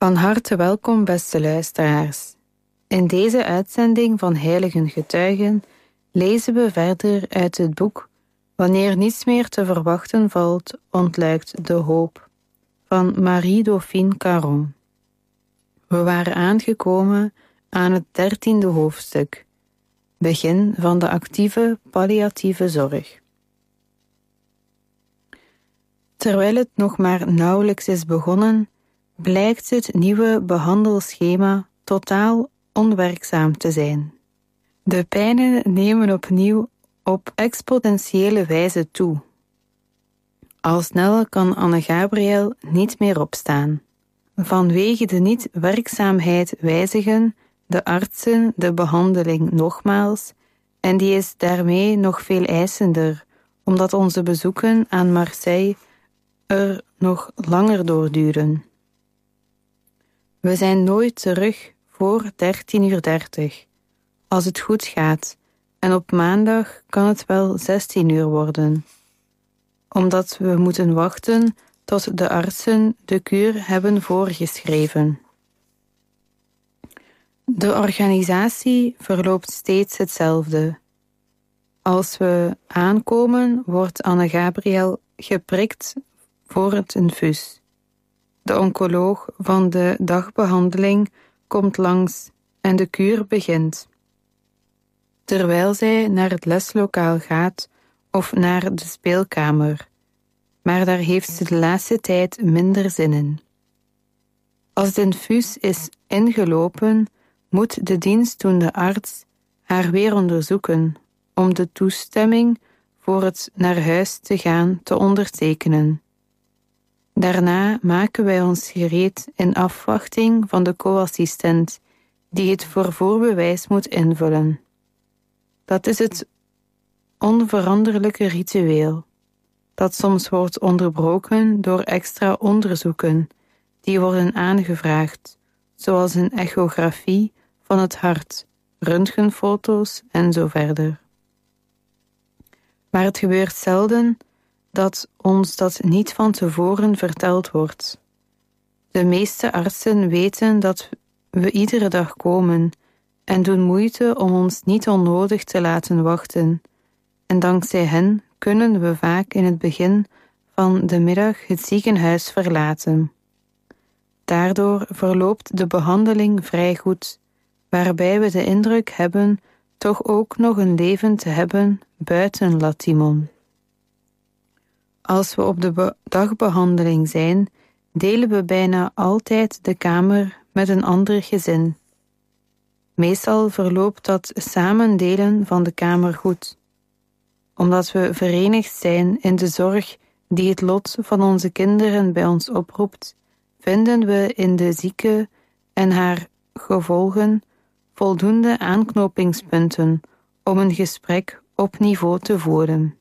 Van harte welkom, beste luisteraars. In deze uitzending van Heiligen Getuigen lezen we verder uit het boek Wanneer niets meer te verwachten valt, ontluikt de hoop van Marie-Dauphine Caron. We waren aangekomen aan het 13e hoofdstuk, begin van de actieve palliatieve zorg. Terwijl het nog maar nauwelijks is begonnen, blijkt het nieuwe behandelschema totaal onwerkzaam te zijn. De pijnen nemen opnieuw op exponentiële wijze toe. Al snel kan Anne-Gabriel niet meer opstaan. Vanwege de niet-werkzaamheid wijzigen de artsen de behandeling nogmaals en die is daarmee nog veel eisender, omdat onze bezoeken aan Marseille er nog langer doorduren. We zijn nooit terug voor 13:30, als het goed gaat, en op maandag kan het wel 16 uur worden, omdat we moeten wachten tot de artsen de kuur hebben voorgeschreven. De organisatie verloopt steeds hetzelfde. Als we aankomen, wordt Anne-Gabriel geprikt voor het infuus. De oncoloog van de dagbehandeling komt langs en de kuur begint. Terwijl zij naar het leslokaal gaat of naar de speelkamer, maar daar heeft ze de laatste tijd minder zin in. Als het infuus is ingelopen, moet de dienstdoende arts haar weer onderzoeken om de toestemming voor het naar huis te gaan te ondertekenen. Daarna maken wij ons gereed in afwachting van de co-assistent die het voorbewijs moet invullen. Dat is het onveranderlijke ritueel, dat soms wordt onderbroken door extra onderzoeken die worden aangevraagd, zoals een echografie van het hart, röntgenfoto's en zo verder. Maar het gebeurt zelden dat ons dat niet van tevoren verteld wordt. De meeste artsen weten dat we iedere dag komen en doen moeite om ons niet onnodig te laten wachten. En dankzij hen kunnen we vaak in het begin van de middag het ziekenhuis verlaten. Daardoor verloopt de behandeling vrij goed, waarbij we de indruk hebben toch ook nog een leven te hebben buiten Latimon. Als we op de dagbehandeling zijn, delen we bijna altijd de kamer met een ander gezin. Meestal verloopt dat samen delen van de kamer goed. Omdat we verenigd zijn in de zorg die het lot van onze kinderen bij ons oproept, vinden we in de zieke en haar gevolgen voldoende aanknopingspunten om een gesprek op niveau te voeren.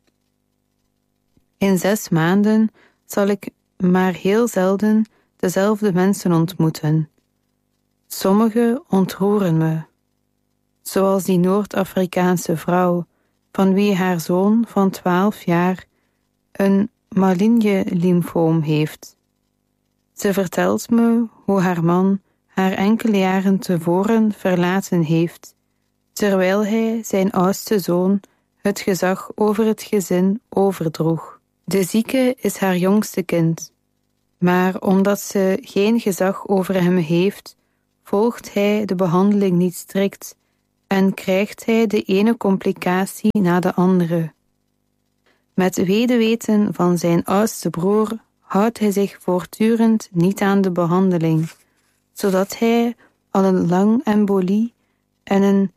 In 6 maanden zal ik maar heel zelden dezelfde mensen ontmoeten. Sommige ontroeren me, zoals die Noord-Afrikaanse vrouw, van wie haar zoon van 12 jaar een maligne lymfoom heeft. Ze vertelt me hoe haar man haar enkele jaren tevoren verlaten heeft, terwijl hij zijn oudste zoon het gezag over het gezin overdroeg. De zieke is haar jongste kind, maar omdat ze geen gezag over hem heeft, volgt hij de behandeling niet strikt en krijgt hij de ene complicatie na de andere. Met wederweten van zijn oudste broer houdt hij zich voortdurend niet aan de behandeling, zodat hij al een longembolie en een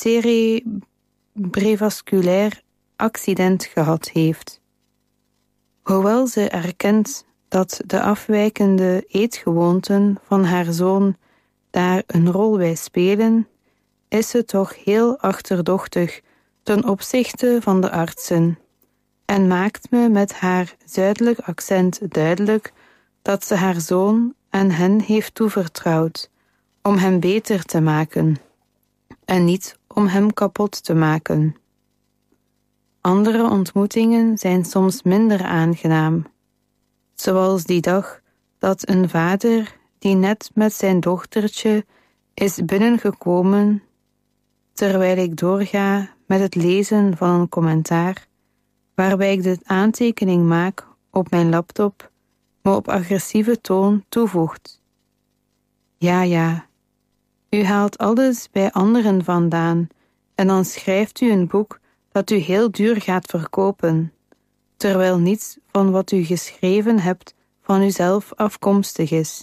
cerebrevasculair accident gehad heeft. Hoewel ze erkent dat de afwijkende eetgewoonten van haar zoon daar een rol bij spelen, is ze toch heel achterdochtig ten opzichte van de artsen en maakt me met haar zuidelijk accent duidelijk dat ze haar zoon aan hen heeft toevertrouwd om hem beter te maken en niet om hem kapot te maken. Andere ontmoetingen zijn soms minder aangenaam, zoals die dag dat een vader die net met zijn dochtertje is binnengekomen, terwijl ik doorga met het lezen van een commentaar, waarbij ik de aantekening maak op mijn laptop, me op agressieve toon toevoegt. Ja, u haalt alles bij anderen vandaan en dan schrijft u een boek dat u heel duur gaat verkopen, terwijl niets van wat u geschreven hebt van uzelf afkomstig is.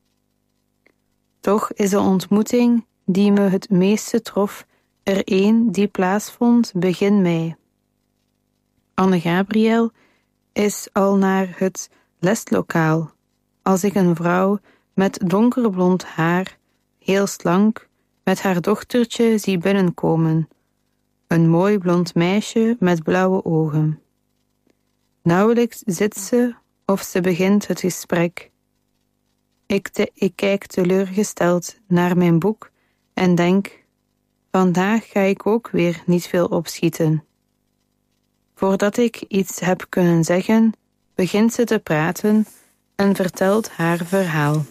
Toch is de ontmoeting die me het meeste trof er één die plaatsvond begin mei. Anne-Gabriel is al naar het leslokaal, als ik een vrouw met donkerblond haar, heel slank, met haar dochtertje zie binnenkomen. Een mooi blond meisje met blauwe ogen. Nauwelijks zit ze of ze begint het gesprek. Ik kijk teleurgesteld naar mijn boek en denk, vandaag ga ik ook weer niet veel opschieten. Voordat ik iets heb kunnen zeggen, begint ze te praten en vertelt haar verhaal.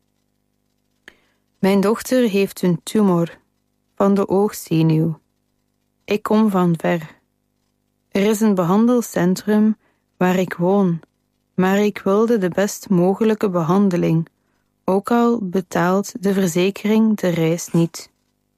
Mijn dochter heeft een tumor van de oogzenuw. Ik kom van ver. Er is een behandelcentrum waar ik woon, maar ik wilde de best mogelijke behandeling, ook al betaalt de verzekering de reis niet.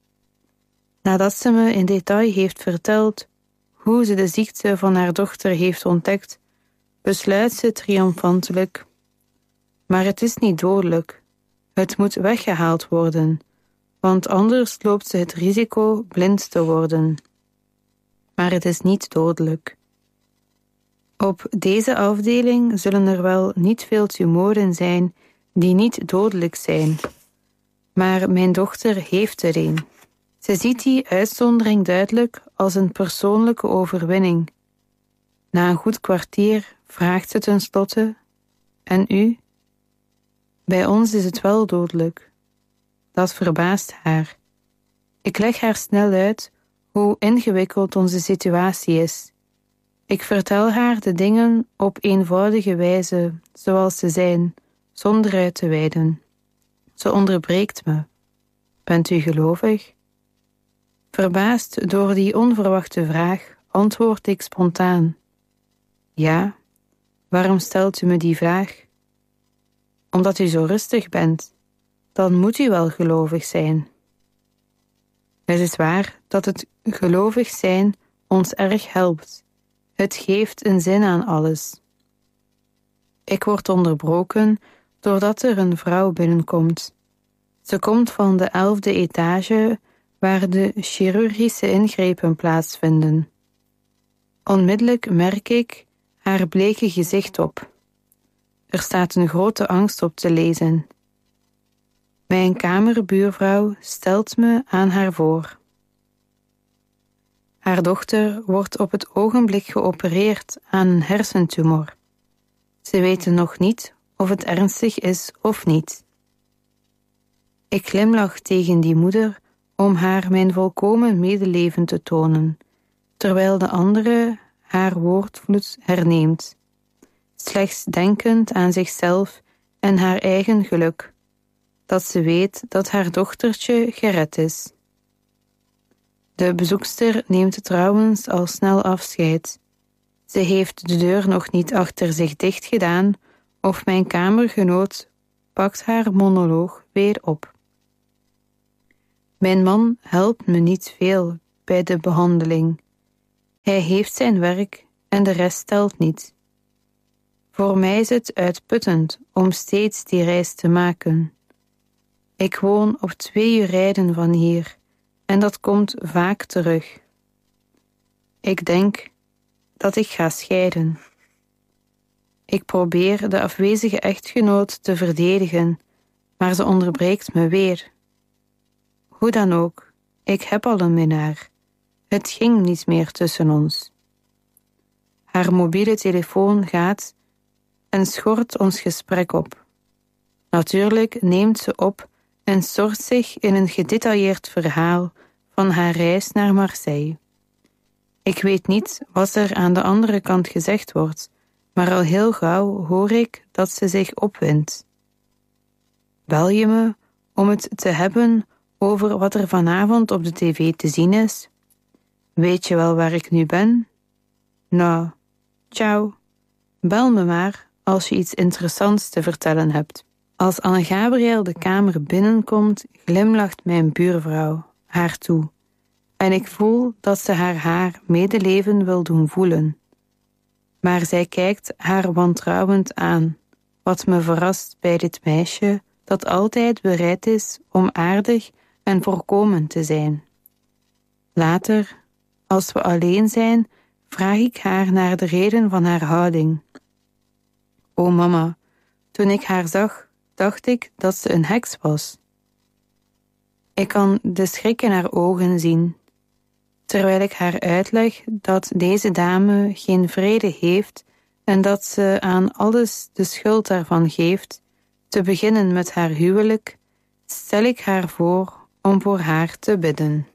Nadat ze me in detail heeft verteld hoe ze de ziekte van haar dochter heeft ontdekt, besluit ze triomfantelijk. Maar het is niet dodelijk. Het moet weggehaald worden, want anders loopt ze het risico blind te worden. Maar het is niet dodelijk. Op deze afdeling zullen er wel niet veel tumoren zijn die niet dodelijk zijn. Maar mijn dochter heeft er een. Ze ziet die uitzondering duidelijk als een persoonlijke overwinning. Na een goed kwartier vraagt ze tenslotte: en u? Bij ons is het wel dodelijk. Dat verbaast haar. Ik leg haar snel uit hoe ingewikkeld onze situatie is. Ik vertel haar de dingen op eenvoudige wijze, zoals ze zijn, zonder uit te weiden. Ze onderbreekt me. Bent u gelovig? Verbaasd door die onverwachte vraag, antwoord ik spontaan. Ja, waarom stelt u me die vraag? Omdat u zo rustig bent. Dan moet u wel gelovig zijn. Het is waar dat het gelovig zijn ons erg helpt. Het geeft een zin aan alles. Ik word onderbroken doordat er een vrouw binnenkomt. Ze komt van de 11e etage waar de chirurgische ingrepen plaatsvinden. Onmiddellijk merk ik haar bleke gezicht op. Er staat een grote angst op te lezen. Mijn kamerbuurvrouw stelt me aan haar voor. Haar dochter wordt op het ogenblik geopereerd aan een hersentumor. Ze weten nog niet of het ernstig is of niet. Ik glimlach tegen die moeder om haar mijn volkomen medeleven te tonen, terwijl de andere haar woordvloed herneemt, slechts denkend aan zichzelf en haar eigen geluk, dat ze weet dat haar dochtertje gered is. De bezoekster neemt trouwens al snel afscheid. Ze heeft de deur nog niet achter zich dicht gedaan of mijn kamergenoot pakt haar monoloog weer op. Mijn man helpt me niet veel bij de behandeling. Hij heeft zijn werk en de rest telt niet. Voor mij is het uitputtend om steeds die reis te maken. Ik woon op 2 uur rijden van hier en dat komt vaak terug. Ik denk dat ik ga scheiden. Ik probeer de afwezige echtgenoot te verdedigen, maar ze onderbreekt me weer. Hoe dan ook, ik heb al een minnaar. Het ging niet meer tussen ons. Haar mobiele telefoon gaat en schort ons gesprek op. Natuurlijk neemt ze op en stort zich in een gedetailleerd verhaal van haar reis naar Marseille. Ik weet niet wat er aan de andere kant gezegd wordt, maar al heel gauw hoor ik dat ze zich opwindt. Bel je me om het te hebben over wat er vanavond op de tv te zien is? Weet je wel waar ik nu ben? Nou, ciao. Bel me maar als je iets interessants te vertellen hebt. Als Anne-Gabriël de kamer binnenkomt, glimlacht mijn buurvrouw haar toe. En ik voel dat ze haar medeleven wil doen voelen. Maar zij kijkt haar wantrouwend aan, wat me verrast bij dit meisje dat altijd bereid is om aardig en voorkomend te zijn. Later, als we alleen zijn, vraag ik haar naar de reden van haar houding. O mama, toen ik haar zag, dacht ik dat ze een heks was. Ik kan de schrik in haar ogen zien, terwijl ik haar uitleg dat deze dame geen vrede heeft en dat ze aan alles de schuld daarvan geeft, te beginnen met haar huwelijk, stel ik haar voor om voor haar te bidden.